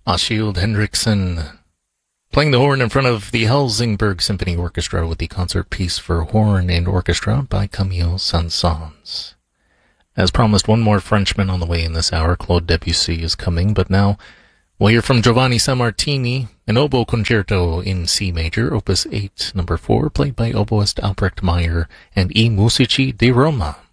Aschild Hendrickson playing the horn in front of the Helsingborg Symphony Orchestra with the concert piece for horn and orchestra by Camille Saint-Saëns. As promised, one more Frenchman on the way in this hour. Claude Debussy is coming, but now we'll hear from Giovanni Sammartini, an oboe concerto in C major, opus 8, number 4, played by oboist Albrecht Meyer and I Musici di Roma.